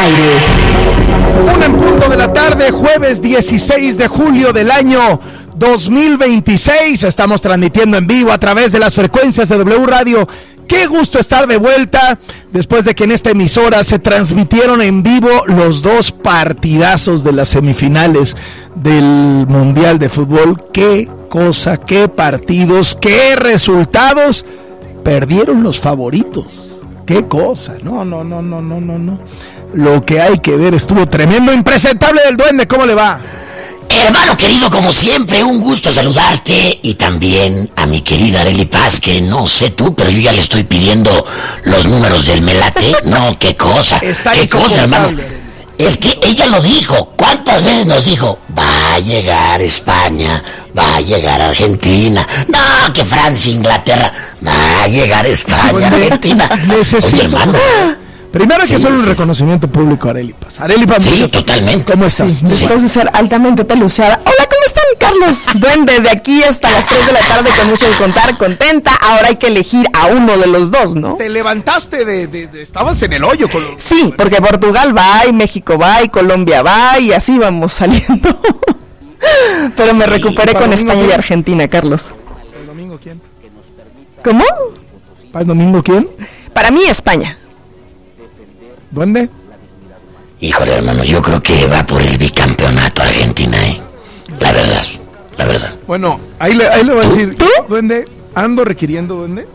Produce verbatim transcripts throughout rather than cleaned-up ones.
aire. Una en punto de la tarde, jueves dieciséis de julio del año dos mil veintiséis. Estamos transmitiendo en vivo a través de las frecuencias de W Radio. Qué gusto estar de vuelta después de que en esta emisora se transmitieron en vivo los dos partidazos de las semifinales del Mundial de Fútbol. Qué cosa, qué partidos, qué resultados. Perdieron los favoritos. Qué cosa. No, no, no, no, no, no, no. Lo que hay que ver estuvo tremendo. Impresentable del Duende, ¿cómo le va? Hermano querido, como siempre, un gusto saludarte, y también a mi querida Arely Paz, que no sé tú, pero yo ya le estoy pidiendo los números del Melate. No, qué cosa, Está qué cosa, hermano. Es que ella lo dijo, ¿cuántas veces nos dijo? Va a llegar España, va a llegar Argentina, no, que Francia, Inglaterra, va a llegar España, Argentina. Necesito. Oye, hermano. Primero hay que Sí, hacer un sí, reconocimiento público a Arely Paz. Arely Paz, Sí, totalmente. ¿cómo estás? Sí, después de ser altamente peluceada. Hola, ¿cómo están, Carlos? Duende, de aquí hasta las tres de la tarde con mucho que contar, contenta. Ahora hay que elegir a uno de los dos, ¿no? Te levantaste de, de, de estabas en el hoyo con los... Sí, porque Portugal va, y México va, y Colombia va, y así vamos saliendo. Pero me Sí, recuperé ¿para con domingo España y quién? Argentina, Carlos. ¿El domingo quién? ¿Cómo? ¿Para el domingo quién? Para mí, España. ¿Duende? Híjole, hermano, yo creo que va por el bicampeonato Argentina, ¿eh? La verdad, la verdad. Bueno, ahí le, ahí le voy a decir, ¿Tú? Duende, ando requiriendo, Duende,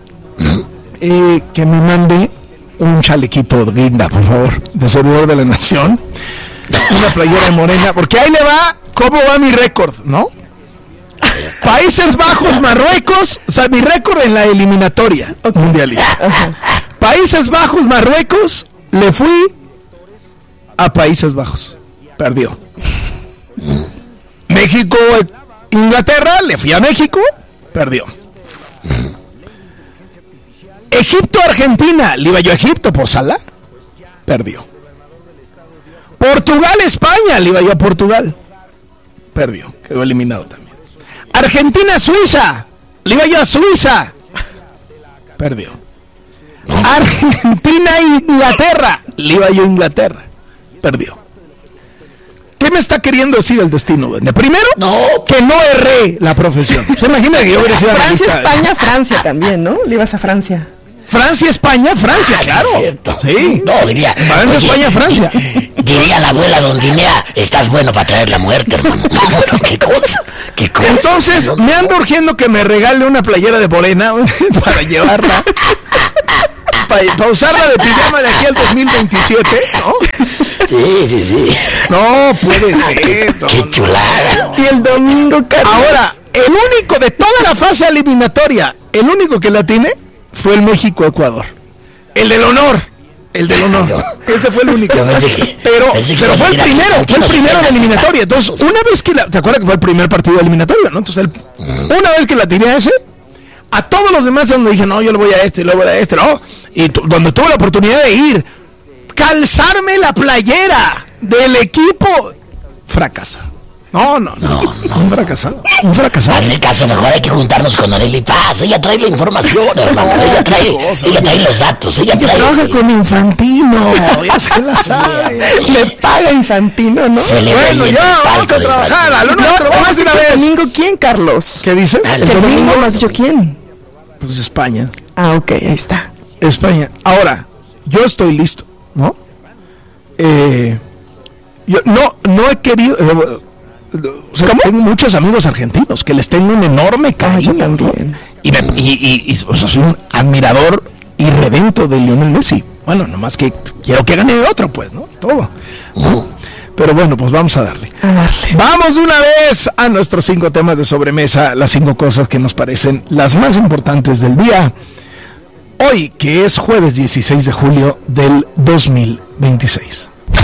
eh, que me mande un chalequito guinda, por favor, de servidor de la nación, una playera de morena, porque ahí le va, cómo va mi récord, ¿no? Países Bajos, Marruecos, o sea, mi récord en la eliminatoria mundialista. Países Bajos, Marruecos, le fui a Países Bajos, perdió. México, Inglaterra, le fui a México, perdió. Egipto, Argentina, le iba yo a Egipto, por Salah, perdió. Portugal, España, le iba yo a Portugal, perdió, quedó eliminado también. Argentina, Suiza, le iba yo a Suiza, perdió. Argentina, Inglaterra, le iba yo a Inglaterra, perdió. ¿Qué me está queriendo decir el destino, Duende? Primero, No. que no erré la profesión. ¿Se imagina que yo hubiera sido Francia, analista? España, Francia también, ¿no? Le ibas a Francia. Francia, España, Francia, Ah, sí, claro. es cierto. Sí. No, diría. Francia, oye, España, Francia. Diría la abuela Dondinea, estás bueno para traer la muerte, hermano. No, no, qué cosa, qué cosa. Entonces, No, no. me ando urgiendo que me regale una playera de morena para llevarla. Para, para usarla de pijama de aquí al dos mil veintisiete, ¿no? Sí, sí, sí. No, puede ser. no, Qué no. chulada. Y el domingo, Carlos. Ahora, el único de toda la fase eliminatoria, el único que la tiene fue el México-Ecuador. El del honor. El del honor. Ese fue el único. Yo pensé que- Pero, pensé que pero fue el ibas a decir primero, aquí, fue el aquí primero nos de queda eliminatoria. FIFA. Entonces, una vez que la... ¿Te acuerdas que fue el primer partido de eliminatoria, no? Entonces, el, una vez que la tiré a ese, a todos los demás donde dije, no, yo le voy a este, le voy a este, no. Y tu, donde tuve la oportunidad de ir, calzarme la playera del equipo, fracasa. No, no, no, No, un fracasado, un fracasado. Hazme caso, mejor hay que juntarnos con Arely Paz. Ella trae la información, hermano. No, Ella qué trae, cosa, ella oye. trae los datos. Ella Ella trae. trabaja con Infantino, ya se la sabe. Le paga Infantino, ¿no? Se le Bueno, veía ya, el vamos palco a de trabajar, a lo No, nuestro, ¿no vamos has de una dicho el vez. domingo quién, Carlos? ¿Qué dices? Dale. Que el domingo domingo no has dicho quién. Pues España, Ah, ok, ahí está. España. Ahora, yo estoy listo, ¿no? Eh, yo no, no he querido... eh, o sea, tengo muchos amigos argentinos que les tengo un enorme cariño, yo también. ¿no? Y, me- y, y- y, o sea, soy un admirador irredento de Lionel Messi. Bueno, nomás que quiero que gane otro, pues, ¿no? Todo. ¿no? Pero bueno, pues vamos a darle. A darle. Vamos de una vez a nuestros cinco temas de sobremesa, las cinco cosas que nos parecen las más importantes del día. Hoy, que es jueves dieciséis de julio del dos mil veintiséis.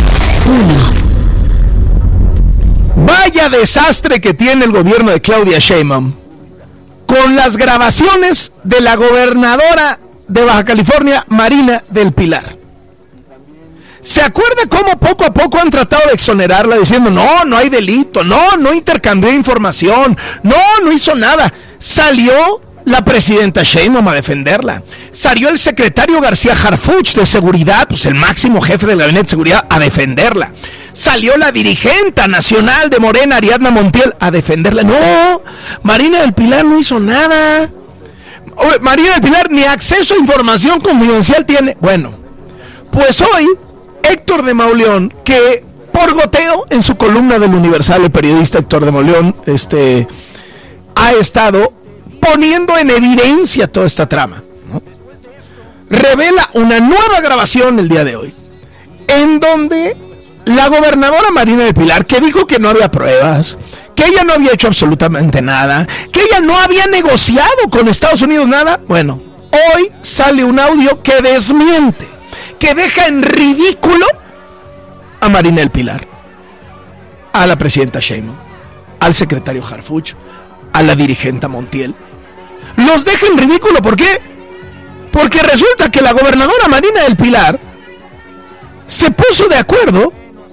Vaya desastre que tiene el gobierno de Claudia Sheinbaum con las grabaciones de la gobernadora de Baja California, Marina del Pilar. ¿Se acuerda cómo poco a poco han tratado de exonerarla diciendo, no, no hay delito, no, no intercambió información, no, no hizo nada? Salió la presidenta Sheinbaum a defenderla. Salió el secretario García Harfuch de Seguridad, pues el máximo jefe del Gabinete de Seguridad, a defenderla. Salió la dirigente nacional de Morena, Ariadna Montiel, a defenderla. No, Marina del Pilar no hizo nada. Marina del Pilar ni acceso a información confidencial tiene. Bueno, pues hoy, Héctor de Mauleón, que por goteo en su columna del Universal, el periodista Héctor de Mauleón, este, ha estado poniendo en evidencia toda esta trama, ¿no? Revela una nueva grabación el día de hoy, en donde la gobernadora Marina del Pilar, que dijo que no había pruebas, que ella no había hecho absolutamente nada, que ella no había negociado con Estados Unidos nada, bueno, hoy sale un audio que desmiente, que deja en ridículo a Marina del Pilar, a la presidenta Sheinbaum, al secretario Harfuch, a la dirigente Montiel. Los deja en ridículo, ¿por qué? Porque resulta que la gobernadora Marina del Pilar se puso de acuerdo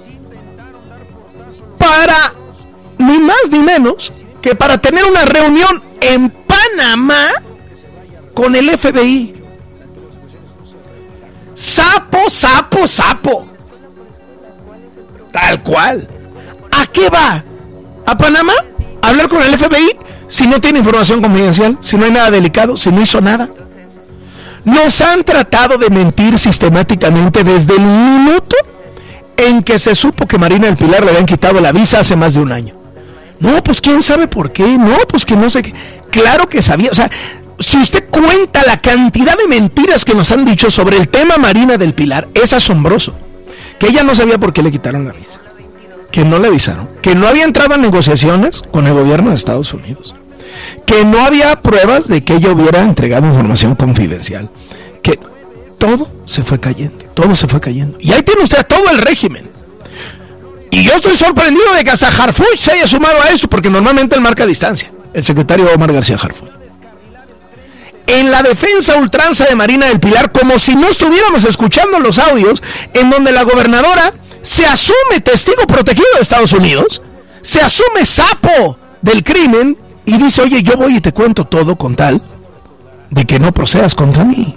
para ni más ni menos que para tener una reunión en Panamá con el F B I. Sapo, sapo, sapo. Tal cual. ¿A qué va? ¿A Panamá? ¿A hablar con el F B I? Si no tiene información confidencial, si no hay nada delicado, si no hizo nada. Nos han tratado de mentir sistemáticamente desde el minuto en que se supo que Marina del Pilar le habían quitado la visa hace más de un año. No, pues quién sabe por qué, no, pues que no sé qué. Claro que sabía, o sea, si usted cuenta la cantidad de mentiras que nos han dicho sobre el tema Marina del Pilar, es asombroso. Que ella no sabía por qué le quitaron la visa, que no le avisaron, que no había entrado en negociaciones con el gobierno de Estados Unidos, que no había pruebas de que ella hubiera entregado información confidencial, que todo se fue cayendo, todo se fue cayendo. Y ahí tiene usted todo el régimen. Y yo estoy sorprendido de que hasta Harfuch se haya sumado a esto, porque normalmente él marca distancia, el secretario Omar García Harfuch. En la defensa ultranza de Marina del Pilar, como si no estuviéramos escuchando los audios, en donde la gobernadora se asume testigo protegido de Estados Unidos, se asume sapo del crimen, y dice, oye, yo voy y te cuento todo con tal de que no procedas contra mí.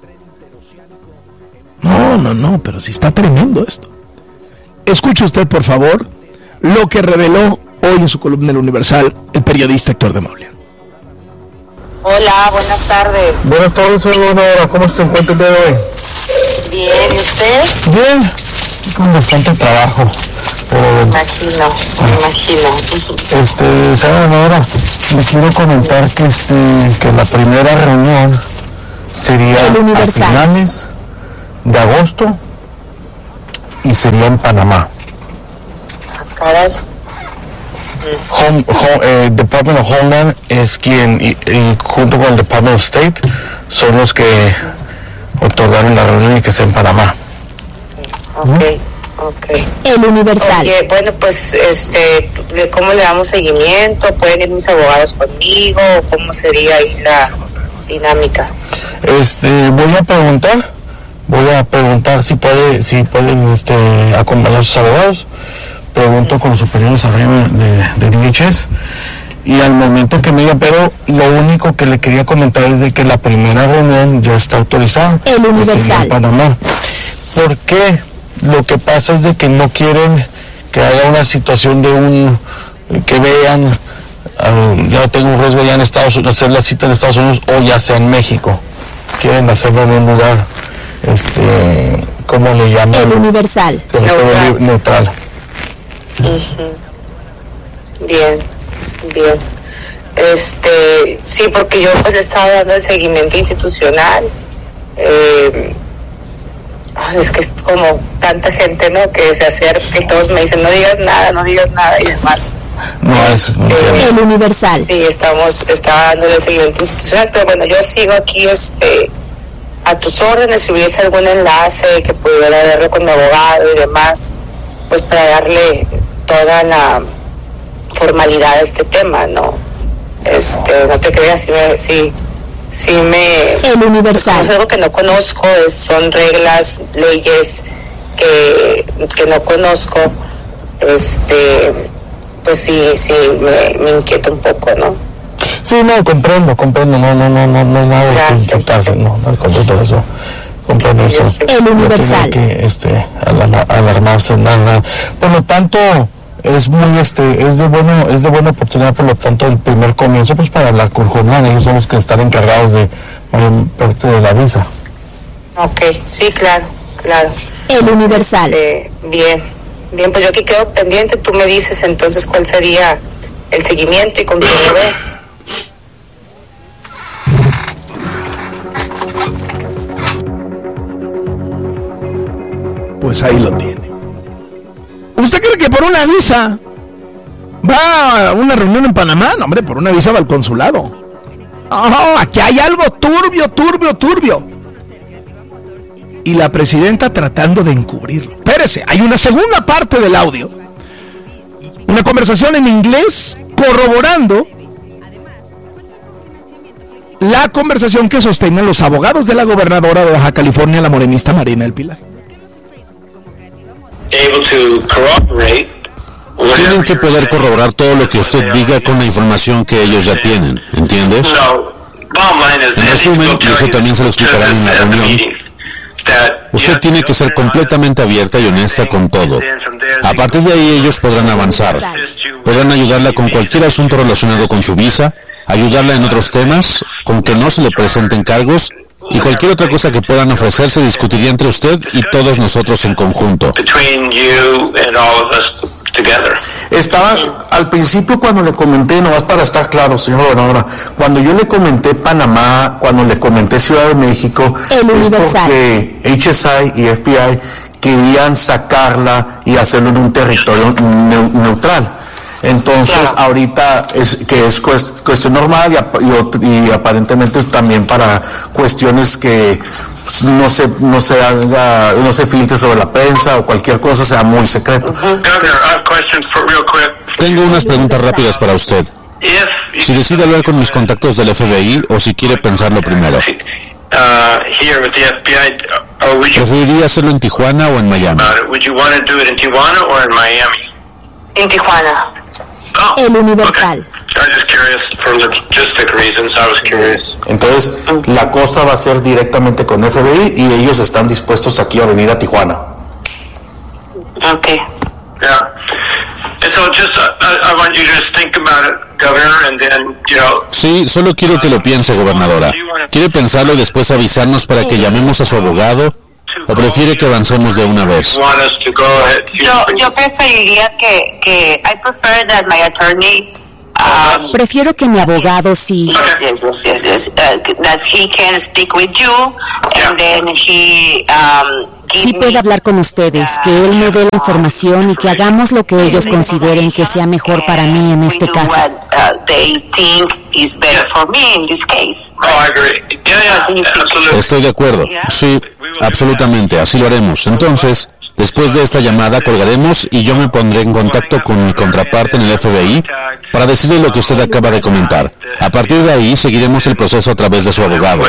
No, no, no, pero si está tremendo esto. Escuche usted, por favor, lo que reveló hoy en su columna del Universal el periodista Héctor de Mauleón. Hola, buenas tardes. Buenas tardes, soy gobernadora. ¿Cómo se encuentra el día de hoy? Bien, ¿y usted? Bien, con bastante trabajo. Me imagino, me imagino. Este, señora gobernadora, le quiero comentar que este, que la primera reunión sería a finales de agosto y sería en Panamá. Ah, caray. Home, home, eh, Department of Homeland es quien, y, y junto con el Department of State, son los que otorgaron la reunión y que sea en Panamá. Ok, ¿Mm? ok. El Universal. Oye, bueno, pues, este, ¿cómo le damos seguimiento? ¿Pueden ir mis abogados conmigo? ¿Cómo sería ahí la dinámica? Este, voy a preguntar, voy a preguntar si puede, si pueden, este, acompañar a sus abogados. Pregunto con los superiores arriba de, de D H S y al momento que me diga, pero lo único que le quería comentar es de que la primera reunión ya está autorizada. El Universal. En Panamá. ¿Por qué? Lo que pasa es de que no quieren que haya una situación de un, que vean, uh, ya tengo un riesgo ya en Estados Unidos, hacer la cita en Estados Unidos o ya sea en México. Quieren hacerlo en un lugar, este, ¿cómo le llaman? El Universal. Neutral. neutral. Uh-huh. Bien, bien. Este, sí, porque yo pues he estado dando el seguimiento institucional. Eh, es que es como tanta gente, ¿no? Que se acerca y todos me dicen, no digas nada, no digas nada y demás. No, es eh, el Universal. Sí, estamos, estaba dando el seguimiento institucional, pero bueno, yo sigo aquí, este, a tus órdenes. Si hubiese algún enlace que pudiera verlo con mi abogado y demás, pues para darle toda la formalidad a este tema, ¿no? Este, no te creas, si me, si, si me... El Universal. Es algo que no conozco, es, son reglas, leyes que, que no conozco, este, pues sí, sí, me, me inquieta un poco, ¿no? Sí, no, comprendo, comprendo, no, no, no, no, no hay nada que inquietarse, no, no, comprendo eso, comprendo eso. El Universal. No tiene que, este, alarma, alarmarse, nada. Por lo tanto, es muy, este, es de bueno, es de buena oportunidad, por lo tanto, el primer comienzo, pues para hablar con Jordán, ellos son los que están encargados de mayor parte de la visa. Ok, sí, claro, claro. El Universal. Este, bien, bien, pues yo aquí quedo pendiente, tú me dices entonces cuál sería el seguimiento y con quién lo ve. Pues ahí lo tiene. ¿Usted cree que por una visa va a una reunión en Panamá? No, hombre, por una visa va al consulado. Oh, aquí hay algo turbio, turbio, turbio. Y la presidenta tratando de encubrirlo. Espérese, hay una segunda parte del audio. Una conversación en inglés corroborando la conversación que sostienen los abogados de la gobernadora de Baja California, la morenista Marina del Pilar. Tienen que poder corroborar todo lo que usted diga con la información que ellos ya tienen, ¿entiende? En resumen, y eso también se lo explicarán en la reunión, usted tiene que ser completamente abierta y honesta con todo. A partir de ahí ellos podrán avanzar. Podrán ayudarla con cualquier asunto relacionado con su visa, ayudarla en otros temas, con que no se le presenten cargos, y cualquier otra cosa que puedan ofrecer se discutiría entre usted y todos nosotros en conjunto. Estaba al principio cuando le comenté, nomás para estar claro, señor gobernadora, cuando yo le comenté Panamá, cuando le comenté Ciudad de México, El es Universal. porque H S I y F B I querían sacarla y hacerlo en un territorio neu- neutral. Entonces, Claro. ahorita es que es cuest- cuestión normal y, ap- y, ot- y aparentemente también para cuestiones que no se no se haga, no se filtre sobre la prensa o cualquier cosa sea muy secreto. Tengo unas preguntas rápidas para usted. Si decide hablar con mis contactos del F B I o si quiere pensarlo primero. ¿Preferiría hacerlo en Tijuana o en Miami? En Tijuana. El Universal. Entonces, la cosa va a ser directamente con F B I y ellos están dispuestos aquí a venir a Tijuana. Ok. Sí, solo quiero que lo piense, gobernadora. ¿Quiere pensarlo y después avisarnos para que llamemos a su abogado? ¿O prefiere que avancemos de una vez? Yo, yo preferiría que, que, I prefer that my attorney, um, Prefiero que mi abogado sí. yes, yes, yes, yes, uh, that he can speak with you, and then he, um, give Sí puede me, hablar con ustedes, que él me dé la información y que hagamos lo que ellos consideren que sea mejor para mí en este we do caso. what, uh, they think is better for me in this case. Estoy de acuerdo. Sí, absolutamente, así lo haremos. Entonces, después de esta llamada colgaremos y yo me pondré en contacto con mi contraparte en el F B I para decirle lo que usted acaba de comentar. A partir de ahí seguiremos el proceso a través de su abogado.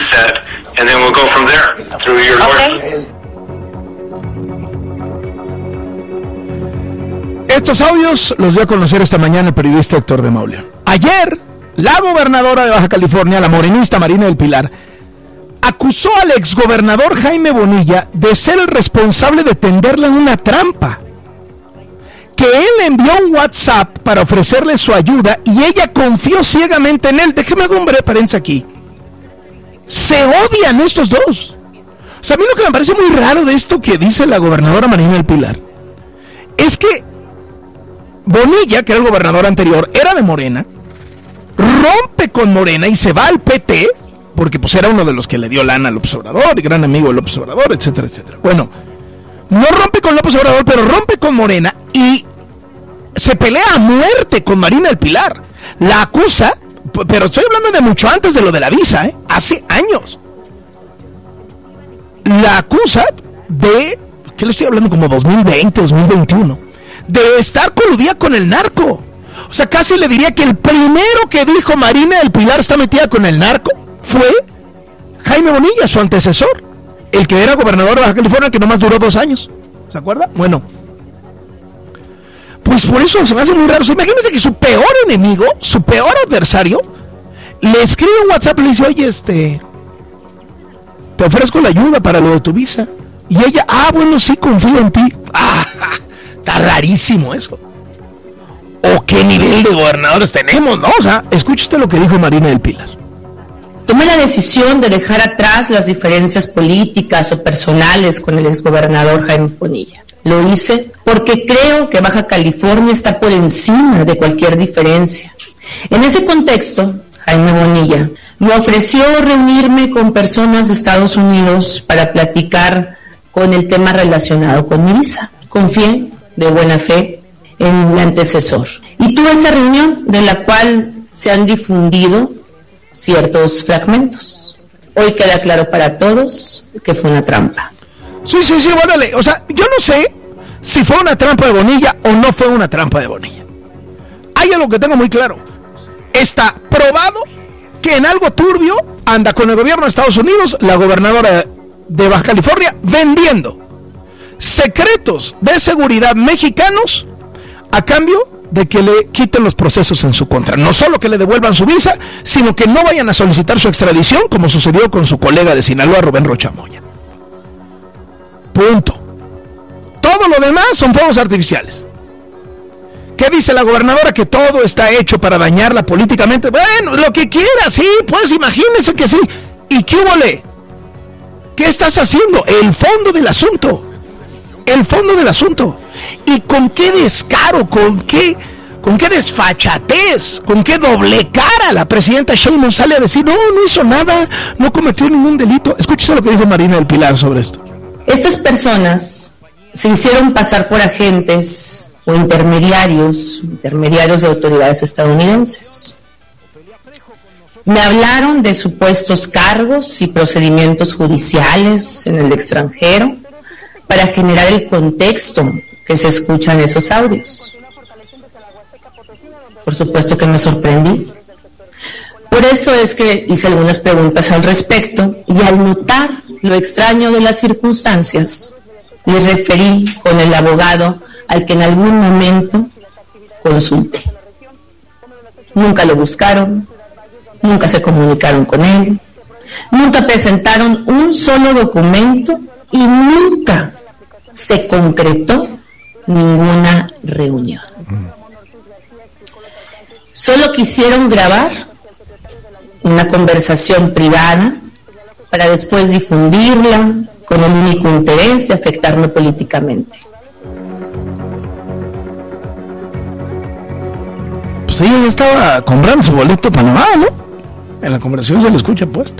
Estos audios los dio a conocer esta mañana el periodista Héctor de Mauleón. Ayer, la gobernadora de Baja California, la morenista Marina del Pilar, acusó al exgobernador Jaime Bonilla de ser el responsable de tenderla en una trampa. Que él envió un WhatsApp para ofrecerle su ayuda y ella confió ciegamente en él. Déjeme hacer un breve paréntesis aquí. Se odian estos dos. O sea, a mí lo que me parece muy raro de esto que dice la gobernadora Marina del Pilar es que Bonilla, que era el gobernador anterior, era de Morena, rompe con Morena y se va al P T, porque pues era uno de los que le dio lana a López Obrador, y gran amigo de López Obrador, etcétera, etcétera. Bueno, no rompe con López Obrador, pero rompe con Morena y se pelea a muerte con Marina del Pilar. La acusa, pero estoy hablando de mucho antes de lo de la visa, ¿eh? Hace años. La acusa de, ¿qué le estoy hablando? Como dos mil veinte, dos mil veintiuno. De estar coludida con el narco. O sea, casi le diría que el primero que dijo Marina del Pilar está metida con el narco fue Jaime Bonilla, su antecesor, el que era gobernador de Baja California, que nomás duró dos años. ¿Se acuerda? Bueno, pues por eso se me hace muy raro. O sea, imagínense que su peor enemigo, su peor adversario, le escribe un WhatsApp y le dice, oye, este, te ofrezco la ayuda para lo de tu visa. Y ella, ah, bueno, sí, confío en ti. Ah, está rarísimo eso. ¿O qué nivel de gobernadores tenemos, no? O sea, escuche usted lo que dijo Marina del Pilar. Tomé la decisión de dejar atrás las diferencias políticas o personales con el exgobernador Jaime Bonilla. Lo hice porque creo que Baja California está por encima de cualquier diferencia. En ese contexto, Jaime Bonilla me ofreció reunirme con personas de Estados Unidos para platicar con el tema relacionado con mi visa. Confié de buena fe en mi antecesor. Y tuve esa reunión de la cual se han difundido ciertos fragmentos. Hoy queda claro para todos que fue una trampa. Sí, sí, sí, bueno, o sea, yo no sé si fue una trampa de Bonilla o no fue una trampa de Bonilla. Hay algo que tengo muy claro. Está probado que en algo turbio anda con el gobierno de Estados Unidos la gobernadora de Baja California vendiendo secretos de seguridad mexicanos a cambio de que le quiten los procesos en su contra. No solo que le devuelvan su visa, sino que no vayan a solicitar su extradición, como sucedió con su colega de Sinaloa, Rubén Rocha Moya. Punto. Todo lo demás son fuegos artificiales. ¿Qué dice la gobernadora? Que todo está hecho para dañarla políticamente. Bueno, lo que quiera, sí, pues imagínese que sí. ¿Y qué hubo-le? ¿Qué estás haciendo? El fondo del asunto. El fondo del asunto. ¿Y con qué descaro, con qué, con qué desfachatez, con qué doble cara la presidenta Sheinbaum sale a decir, no, no hizo nada, no cometió ningún delito? Escúchese lo que dijo Marina del Pilar sobre esto. Estas personas se hicieron pasar por agentes o intermediarios, intermediarios de autoridades estadounidenses. Me hablaron de supuestos cargos y procedimientos judiciales en el extranjero para generar el contexto que se escucha en esos audios. Por supuesto que me sorprendí. Por eso es que hice algunas preguntas al respecto y al notar lo extraño de las circunstancias, les referí con el abogado al que en algún momento consulté. Nunca lo buscaron, nunca se comunicaron con él, nunca presentaron un solo documento y nunca se concretó ninguna reunión. Solo quisieron grabar una conversación privada para después difundirla con el único interés de afectarme políticamente. Pues ella ya estaba comprando su boleto para Panamá, ¿no? En la conversación se le escucha puesta.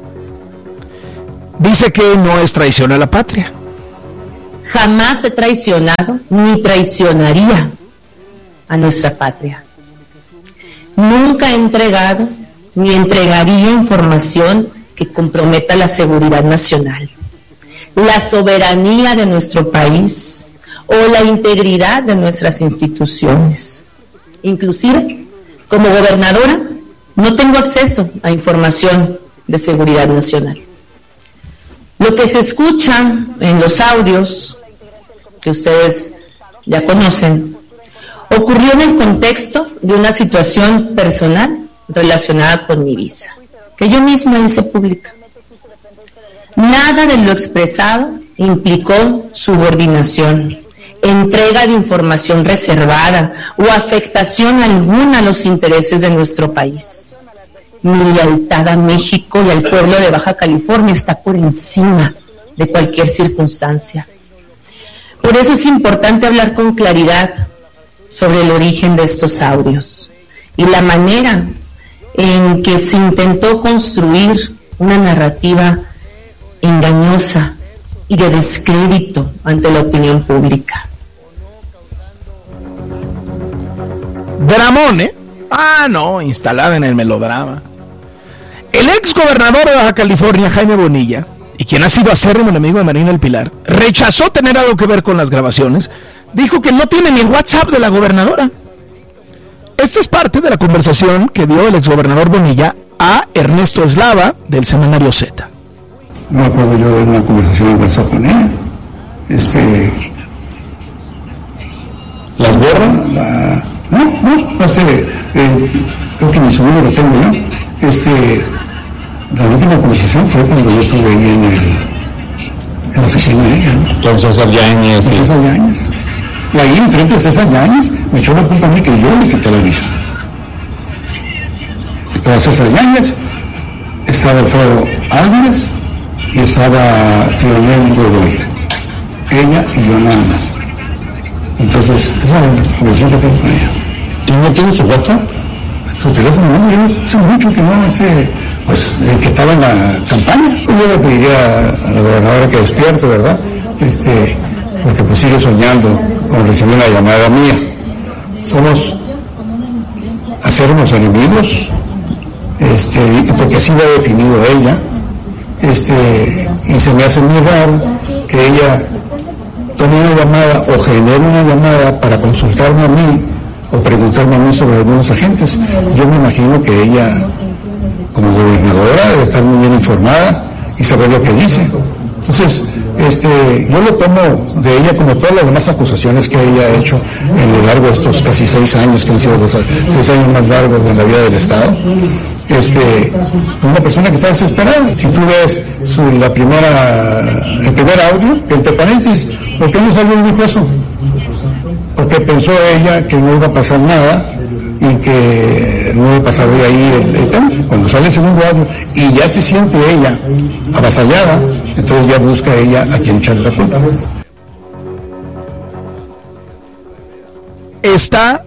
Dice que no es traición a la patria. Jamás he traicionado ni traicionaría a nuestra patria. Nunca he entregado ni entregaría información que comprometa la seguridad nacional, la soberanía de nuestro país o la integridad de nuestras instituciones. Inclusive, como gobernadora, no tengo acceso a información de seguridad nacional. Lo que se escucha en los audios que ustedes ya conocen ocurrió en el contexto de una situación personal relacionada con mi visa, que yo misma hice pública. Nada de lo expresado implicó subordinación, entrega de información reservada o afectación alguna a los intereses de nuestro país. Mi lealtad a México y al pueblo de Baja California está por encima de cualquier circunstancia. Por eso es importante hablar con claridad sobre el origen de estos audios y la manera en que se intentó construir una narrativa engañosa y de descrédito ante la opinión pública. Dramón, ¿eh? Ah, no, instalada en el melodrama. El ex gobernador de Baja California, Jaime Bonilla, y quien ha sido acérrimo enemigo de Marina del Pilar, rechazó tener algo que ver con las grabaciones. Dijo que no tiene ni el WhatsApp de la gobernadora. Esto es parte de la conversación que dio el exgobernador Bonilla a Ernesto Eslava del semanario Z. No me acuerdo yo de una conversación en WhatsApp con ella. Este... ¿Las borra? La... No, no, no sé. Eh, creo que mi sobrino lo tengo yo. Este, la última conversación fue cuando yo estuve ahí en, el, en la oficina de ella, ¿no? Con César Yáñez. Con César Yáñez. Y ahí, enfrente de César Yáñez, me echó la culpa a mí que yo le quité la visa. Estaba César Yáñez, estaba Alfredo Álvarez y estaba Leonel Godoy. Ella y yo nada más. Entonces, esa es la conversación que tengo con ella. ¿Y no tiene su WhatsApp? Su teléfono, no, yo hace mucho que no, hace, pues, el que estaba en la campaña. Pues yo le pediría a la gobernadora que despierte, ¿verdad? Este, porque pues sigue soñando con recibir una llamada mía. Somos hacernos enemigos, este, porque así lo ha definido ella, este, y se me hace muy raro que ella tome una llamada o genere una llamada para consultarme a mí o preguntarme a mí sobre algunos agentes. Yo me imagino que ella, como gobernadora, debe estar muy bien informada y saber lo que dice. Entonces, este, yo lo tomo de ella como todas las demás acusaciones que ella ha hecho en lo largo de estos casi seis años, que han sido los seis años más largos de la vida del Estado. Este, una persona que está desesperada. Si tú ves su, la primera, el primer audio, entre paréntesis, ¿por qué no salió y dijo eso? Porque pensó ella que no iba a pasar nada y que no iba a pasar de ahí el, el tema. Cuando sale el segundo audio y ya se siente ella avasallada, entonces ya busca ella a quien echarle la culpa. Está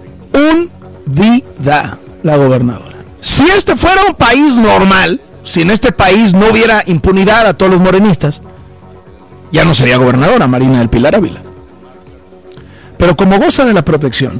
hundida la gobernadora. Si este fuera un país normal, si en este país no hubiera impunidad a todos los morenistas, ya no sería gobernadora Marina del Pilar Ávila. Pero como goza de la protección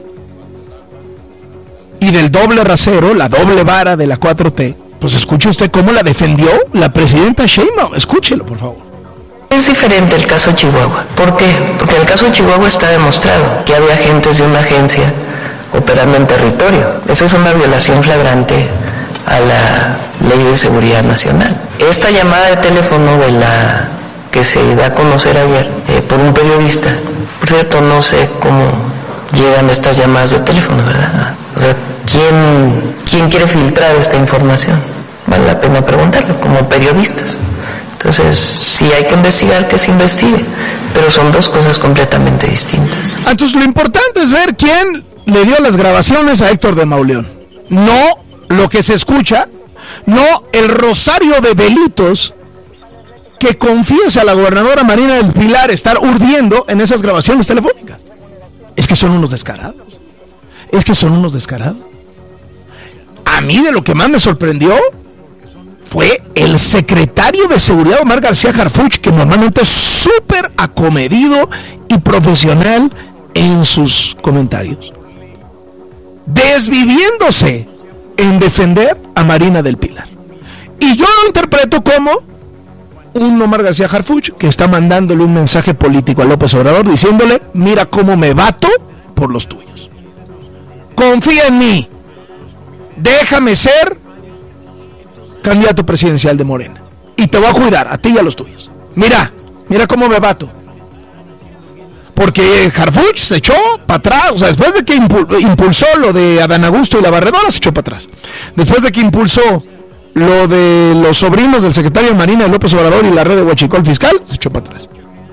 y del doble rasero, la doble vara de la cuatro T, pues escuche usted cómo la defendió la presidenta Sheinbaum. Escúchelo, por favor. Es diferente el caso Chihuahua. ¿Por qué? Porque en el caso de Chihuahua está demostrado que había agentes de una agencia operando en territorio. Eso es una violación flagrante a la Ley de Seguridad Nacional. Esta llamada de teléfono de la que se da a conocer ayer eh, por un periodista, por cierto, no sé cómo llegan estas llamadas de teléfono, ¿verdad? O sea, ¿quién, quién quiere filtrar esta información? Vale la pena preguntarlo, como periodistas. Entonces, sí hay que investigar, que se investigue, pero son dos cosas completamente distintas. Entonces, lo importante es ver quién le dio las grabaciones a Héctor de Mauleón. No lo que se escucha, no el rosario de delitos que confiesa la gobernadora Marina del Pilar estar urdiendo en esas grabaciones telefónicas. Es que son unos descarados. Es que son unos descarados. A mí de lo que más me sorprendió fue el secretario de Seguridad, Omar García Harfuch, que normalmente es súper acomedido y profesional en sus comentarios, desviviéndose en defender a Marina del Pilar. Y yo lo interpreto como un Omar García Harfuch que está mandándole un mensaje político a López Obrador diciéndole: mira cómo me bato por los tuyos, confía en mí, déjame ser candidato presidencial de Morena y te voy a cuidar a ti y a los tuyos. Mira, mira cómo me bato. Porque Harfuch se echó para atrás, o sea, después de que impulsó lo de Adán Augusto y la Barredora, se echó para atrás. Después de que impulsó lo de los sobrinos del secretario de Marina de López Obrador y la red de Huachicol Fiscal, se echó para atrás.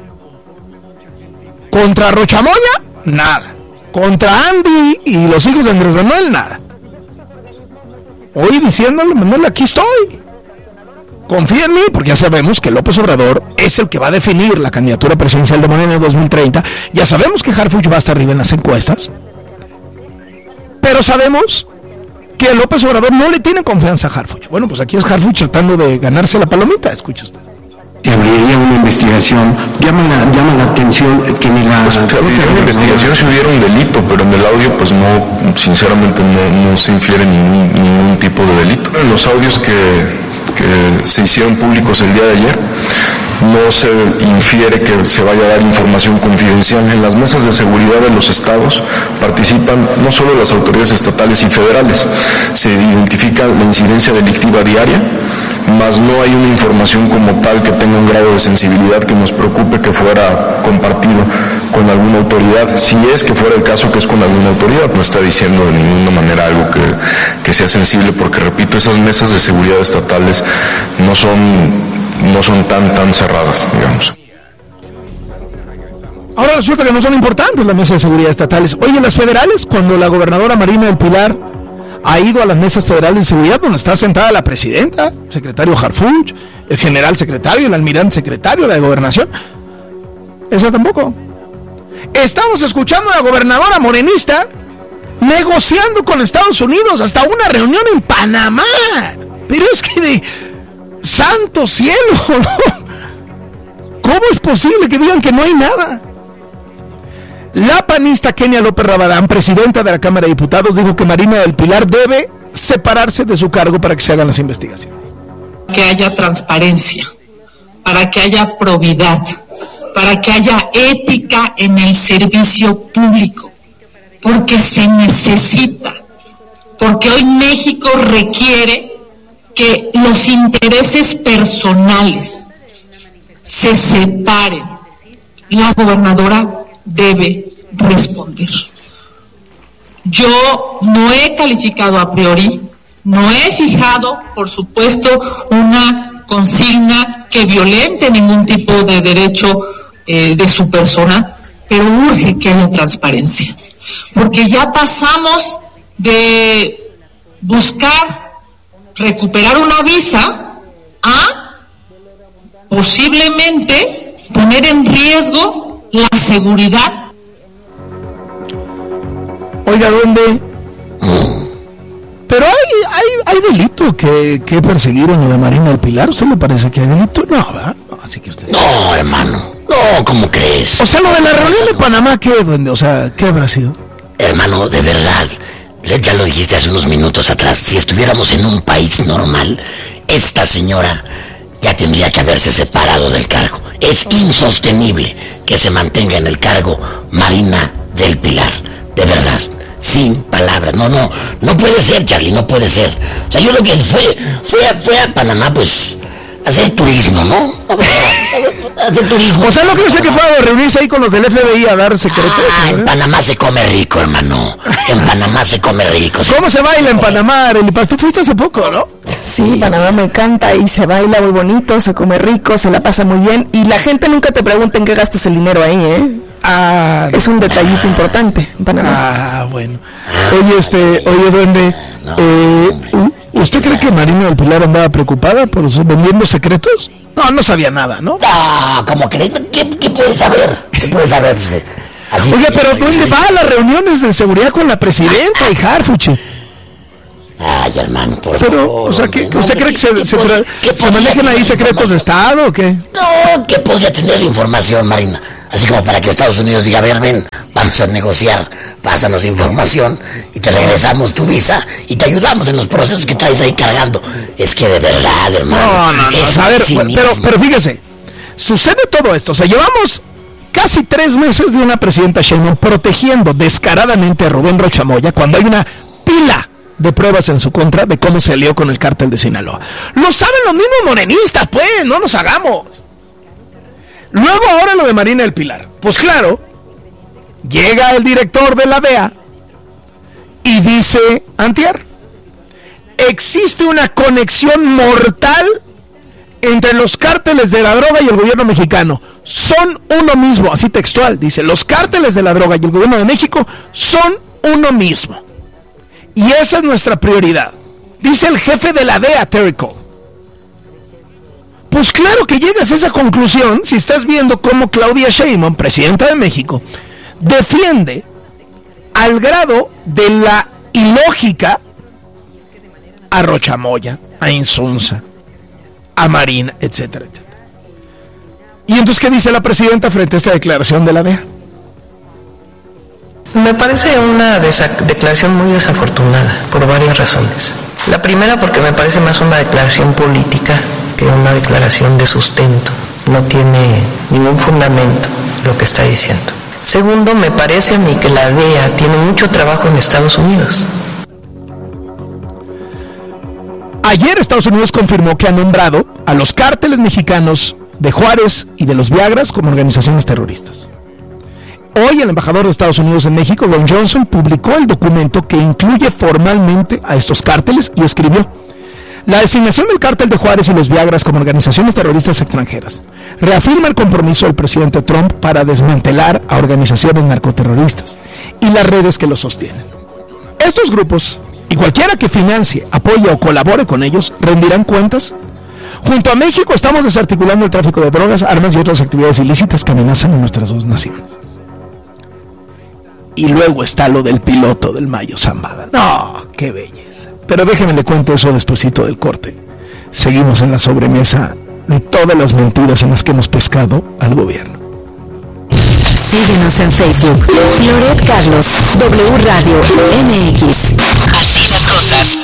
Contra Rochamoya, nada. Contra Andy y los hijos de Andrés Manuel, nada. Hoy diciéndole, Manuel, aquí estoy. Confía en mí, porque ya sabemos que López Obrador es el que va a definir la candidatura presidencial de Morena en dos mil treinta. Ya sabemos que Harfuch va a estar arriba en las encuestas. Pero sabemos que López Obrador no le tiene confianza a Harfuch. Bueno, pues aquí es Harfuch tratando de ganarse la palomita, escuche usted. Se abriría una investigación. Llama la, llama la atención que ni la... Pues claro que hay una investigación si hubiera un delito, pero en el audio pues no, sinceramente no, no se infiere ningún, ningún tipo de delito. En los audios que, que se hicieron públicos el día de ayer, no se infiere que se vaya a dar información confidencial. En las mesas de seguridad de los estados participan no solo las autoridades estatales y federales, se identifica la incidencia delictiva diaria, más no hay una información como tal que tenga un grado de sensibilidad que nos preocupe que fuera compartido con alguna autoridad. Si es que fuera el caso que es con alguna autoridad, no está diciendo de ninguna manera algo que, que sea sensible, porque repito, esas mesas de seguridad estatales no son, no son tan, tan cerradas, digamos. Ahora resulta que no son importantes las mesas de seguridad estatales. Oye, las federales, cuando la gobernadora Marina del Pilar ha ido a las mesas federales de seguridad donde está sentada la presidenta, secretario Harfuch, el general secretario, el almirante secretario de Gobernación, esa tampoco. Estamos escuchando a la gobernadora morenista negociando con Estados Unidos hasta una reunión en Panamá. Pero es que de santo cielo, ¿no? ¿Cómo es posible que digan que no hay nada? La panista Kenia López Rabadán, presidenta de la Cámara de Diputados, dijo que Marina del Pilar debe separarse de su cargo para que se hagan las investigaciones. Que haya transparencia, para que haya probidad, para que haya ética en el servicio público, porque se necesita, porque hoy México requiere que los intereses personales se separen. La gobernadora debe responder. Yo no he calificado a priori, no he fijado, por supuesto, una consigna que violente ningún tipo de derecho eh, de su persona, pero urge que haya transparencia, porque ya pasamos de buscar recuperar una visa a posiblemente poner en riesgo la seguridad. Oiga, ¿dónde? Pero hay, hay, hay delito que, que perseguir en lo de Marina del Pilar. ¿Usted le parece que hay delito? No, ¿verdad? No, así que usted... No, hermano. No, ¿cómo crees? O sea, lo de la reunión de Panamá, ¿qué? ¿Dónde? O sea, ¿qué habrá sido? Hermano, de verdad, ya lo dijiste hace unos minutos atrás, si estuviéramos en un país normal, esta señora ya tendría que haberse separado del cargo. Es insostenible que se mantenga en el cargo Marina del Pilar, de verdad, sin palabras. No, no, no puede ser, Charlie, no puede ser. O sea, yo creo que fue, fue, a, fue a Panamá, pues, a hacer turismo, ¿no? A hacer turismo. O sea, ¿no creo usted que fue a reunirse ahí con los del F B I a dar secretos? Ah, en Panamá se come rico, hermano. En Panamá se come rico. ¿Cómo se baila en Panamá, Arelipas? Tú fuiste hace poco, ¿no? Sí, Panamá me encanta y se baila muy bonito, se come rico, se la pasa muy bien y la gente nunca te pregunta en qué gastas el dinero ahí, ¿eh? Ah, es un detallito importante en Panamá. Ah, bueno. Oye, este, oye, duende, eh, ¿usted cree que Marina del Pilar andaba preocupada por vendiendo secretos? No, no sabía nada, ¿no? Ah, ¿cómo crees? ¿Qué, qué puedes saber? ¿Qué puedes saber? Así Oye, pero ¿dónde va a las reuniones de seguridad con la presidenta y Harfuch? Ay, hermano, por pero, favor. O sea, ¿qué, no, ¿usted ¿qué, cree que se, se, pod- se manejen ahí secretos de Estado o qué? No, que podría tener información, Marina. Así como para que Estados Unidos diga, a ver, ven, vamos a negociar, pásanos información y te regresamos tu visa y te ayudamos en los procesos que traes ahí cargando. Es que de verdad, hermano. No, no, no. Es A ver, cinismo. pero, pero fíjese, sucede todo esto. O sea, llevamos casi tres meses de una presidenta Sheinbaum protegiendo descaradamente a Rubén Rocha Moya cuando hay una pila de pruebas en su contra de cómo se lió con el cártel de Sinaloa. Lo saben los mismos morenistas, pues, no nos hagamos. Luego ahora lo de Marina del Pilar. Pues claro, llega el director de la D E A y dice, antier, existe una conexión mortal entre los cárteles de la droga y el gobierno mexicano. Son uno mismo, así textual, dice, los cárteles de la droga y el gobierno de México son uno mismo. Y esa es nuestra prioridad, dice el jefe de la D E A, Terry Cole. Pues claro que llegas a esa conclusión si estás viendo cómo Claudia Sheinbaum, presidenta de México, defiende al grado de la ilógica a Rocha Moya, a Insunza, a Marina, etcétera, etcétera. ¿Y entonces qué dice la presidenta frente a esta declaración de la D E A? Me parece una desa- declaración muy desafortunada por varias razones. La primera porque me parece más una declaración política que una declaración de sustento. No tiene ningún fundamento lo que está diciendo. Segundo, me parece a mí que la D E A tiene mucho trabajo en Estados Unidos. Ayer Estados Unidos confirmó que ha nombrado a los cárteles mexicanos de Juárez y de los Viagras como organizaciones terroristas. Hoy el embajador de Estados Unidos en México, Ron Johnson, publicó el documento que incluye formalmente a estos cárteles y escribió: la designación del cártel de Juárez y los Viagras como organizaciones terroristas extranjeras reafirma el compromiso del presidente Trump para desmantelar a organizaciones narcoterroristas y las redes que los sostienen. Estos grupos y cualquiera que financie, apoye o colabore con ellos rendirán cuentas. Junto a México estamos desarticulando el tráfico de drogas, armas y otras actividades ilícitas que amenazan a nuestras dos naciones. Y luego está lo del piloto del Mayo Zambada. No, qué belleza. Pero déjeme le cuente eso despuesito del corte. Seguimos en la sobremesa de todas las mentiras en las que hemos pescado al gobierno. Síguenos en Facebook, Loret Carlos, W Radio M X. Así las cosas.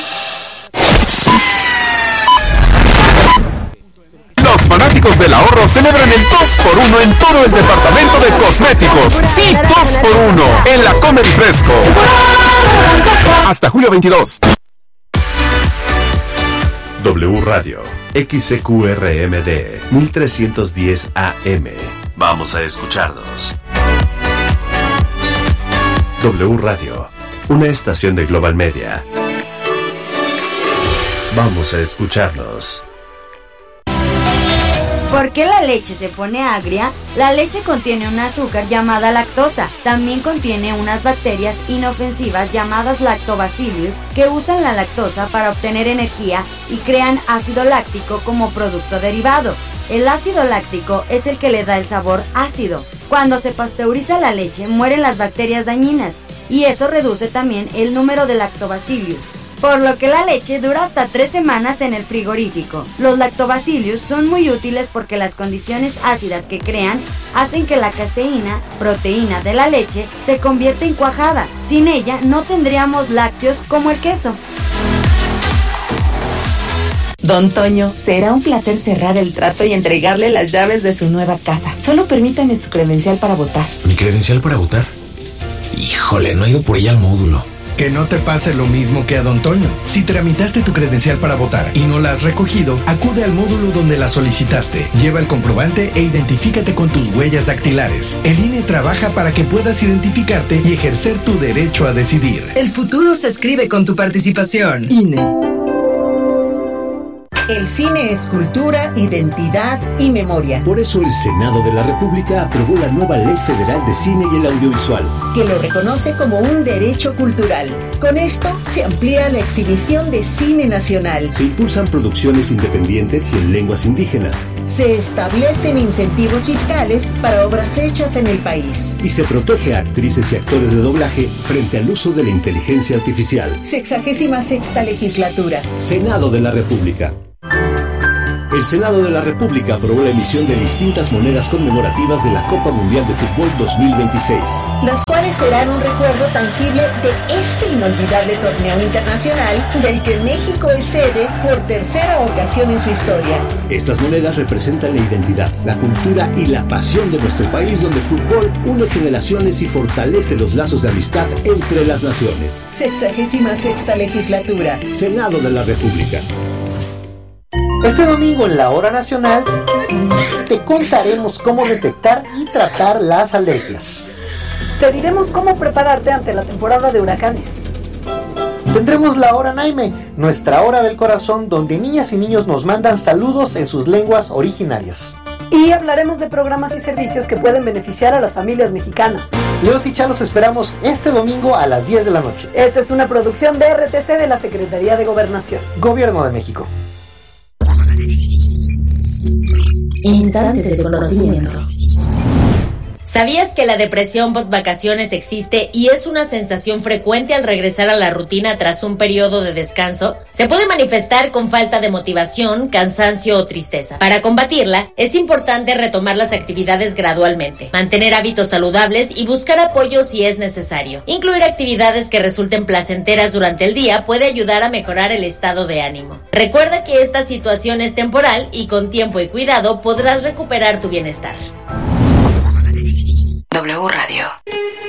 Los fanáticos del ahorro celebran el dos por uno en todo el departamento de cosméticos. Sí, dos por uno en la Comer y Fresco. Hasta julio veintidós. W Radio, X C Q R M D, mil trescientos diez A M. Vamos a escucharnos. W Radio, una estación de Global Media. Vamos a escucharnos. ¿Por qué la leche se pone agria? La leche contiene un azúcar llamada lactosa. También contiene unas bacterias inofensivas llamadas lactobacillus que usan la lactosa para obtener energía y crean ácido láctico como producto derivado. El ácido láctico es el que le da el sabor ácido. Cuando se pasteuriza la leche, mueren las bacterias dañinas y eso reduce también el número de lactobacillus, por lo que la leche dura hasta tres semanas en el frigorífico. Los lactobacillus son muy útiles porque las condiciones ácidas que crean hacen que la caseína, proteína de la leche, se convierta en cuajada. Sin ella no tendríamos lácteos como el queso. Don Toño, será un placer cerrar el trato y entregarle las llaves de su nueva casa. Solo permítame su credencial para votar. ¿Mi credencial para votar? Híjole, no he ido por ella al módulo. Que no te pase lo mismo que a Don Toño. Si tramitaste tu credencial para votar y no la has recogido, acude al módulo donde la solicitaste. Lleva el comprobante e identifícate con tus huellas dactilares. El I N E trabaja para que puedas identificarte y ejercer tu derecho a decidir. El futuro se escribe con tu participación. I N E. El cine es cultura, identidad y memoria. Por eso el Senado de la República aprobó la nueva Ley Federal de Cine y el Audiovisual, que lo reconoce como un derecho cultural. Con esto se amplía la exhibición de cine nacional. Se impulsan producciones independientes y en lenguas indígenas. Se establecen incentivos fiscales para obras hechas en el país. Y se protege a actrices y actores de doblaje frente al uso de la inteligencia artificial. Sexagésima sexta legislatura. Senado de la República. El Senado de la República aprobó la emisión de distintas monedas conmemorativas de la Copa Mundial de Fútbol dos mil veintiséis. Las cuales serán un recuerdo tangible de este inolvidable torneo internacional del que México es sede por tercera ocasión en su historia. Estas monedas representan la identidad, la cultura y la pasión de nuestro país, donde el fútbol une generaciones y fortalece los lazos de amistad entre las naciones. Sexagésima sexta legislatura. Senado de la República. Este domingo en la Hora Nacional te contaremos cómo detectar y tratar las alergias. Te diremos cómo prepararte ante la temporada de huracanes. Tendremos la Hora Naime, nuestra hora del corazón, donde niñas y niños nos mandan saludos en sus lenguas originarias. Y hablaremos de programas y servicios que pueden beneficiar a las familias mexicanas. Leos y Chalos esperamos este domingo a las diez de la noche. Esta es una producción de R T C de la Secretaría de Gobernación. Gobierno de México. Instantes de conocimiento. ¿Sabías que la depresión post-vacaciones existe y es una sensación frecuente al regresar a la rutina tras un periodo de descanso? Se puede manifestar con falta de motivación, cansancio o tristeza. Para combatirla, es importante retomar las actividades gradualmente, mantener hábitos saludables y buscar apoyo si es necesario. Incluir actividades que resulten placenteras durante el día puede ayudar a mejorar el estado de ánimo. Recuerda que esta situación es temporal y con tiempo y cuidado podrás recuperar tu bienestar. W Radio.